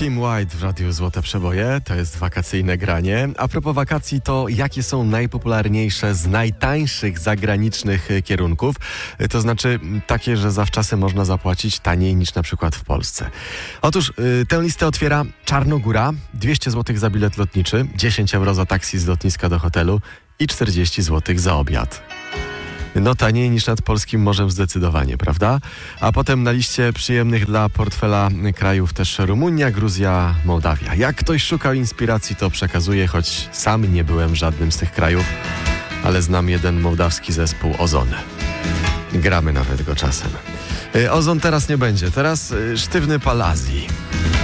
Kim White w Radiu Złote Przeboje, to jest wakacyjne granie. A propos wakacji, to jakie są najpopularniejsze z najtańszych zagranicznych kierunków? To znaczy takie, że zawczasem można zapłacić taniej niż na przykład w Polsce. Otóż tę listę otwiera Czarnogóra, 200 zł za bilet lotniczy, 10 euro za taksi z lotniska do hotelu i 40 zł za obiad. No taniej niż nad polskim morzem zdecydowanie, prawda? A potem na liście przyjemnych dla portfela krajów też Rumunia, Gruzja, Mołdawia. Jak ktoś szukał inspiracji, to przekazuję, choć sam nie byłem w żadnym z tych krajów, ale znam jeden mołdawski zespół Ozon. Gramy nawet go czasem. Ozon teraz nie będzie, teraz sztywny Palazzi.